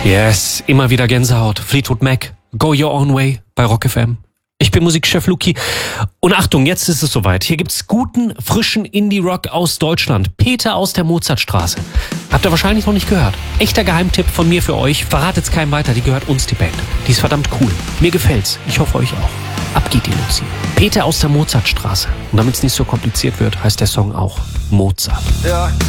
Yes, immer wieder Gänsehaut. Fleetwood Mac, Go Your Own Way bei Rock FM. Ich bin Musikchef Luki. Und Achtung, jetzt ist es soweit. Hier gibt's guten, frischen Indie-Rock aus Deutschland. Peter aus der Mozartstraße. Habt ihr wahrscheinlich noch nicht gehört. Echter Geheimtipp von mir für euch. Verratet's keinem weiter, die gehört uns, die Band. Die ist verdammt cool. Mir gefällt's. Ich hoffe euch auch. Ab geht die Luzi. Peter aus der Mozartstraße. Und damit's nicht so kompliziert wird, heißt der Song auch Mozart. Ja,